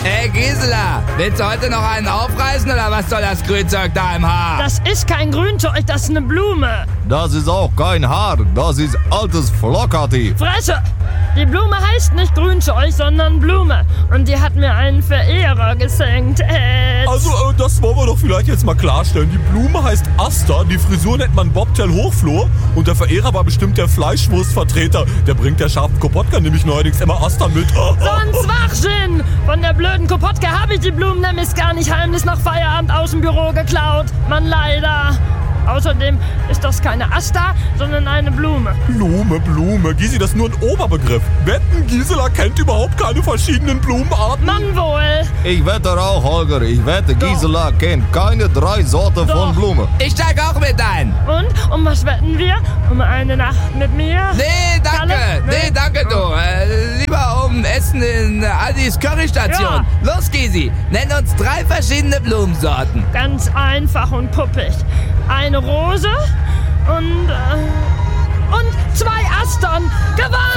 Hey Gisela, willst du heute noch einen aufreißen oder was soll das Grünzeug da im Haar? Das ist kein Grünzeug, das ist eine Blume. Das ist auch kein Haar, das ist altes Flockerti. Fresse! Die Blume heißt nicht Grünzeug, sondern Blume. Und die hat mir einen Verehrer geschenkt. Also, das wollen wir doch vielleicht jetzt mal klarstellen. Die Blume heißt Asta, die Frisur nennt man Bobtail Hochflor und der Verehrer war bestimmt der Fleischwurstvertreter. Der bringt der scharfen Kopotka nämlich neuerdings immer Asta mit. So ein Schwachsinn! Von der blöden Kopotka habe ich die Blumen nämlich gar nicht heimlich nach Feierabend aus dem Büro geklaut. Mann, leider. Außerdem ist das keine Asta, sondern eine Blume. Blume. Gysi, das ist nur ein Oberbegriff. Wetten, Gisela kennt überhaupt keine verschiedenen Blumenarten. Mann wohl. Ich wette auch, Holger, Gisela kennt keine 3 Sorten von Blume. Ich steig auch mit ein. Und? Um was wetten wir? Um eine Nacht mit mir? Nee, danke. Kalle? Nee, danke du. Lieber um Essen in Aldis Currystation. Ja. Los, Gysi, nenn uns 3 verschiedene Blumensorten. Ganz einfach und puppig. Eine Rose und 2 Astern. Gewonnen!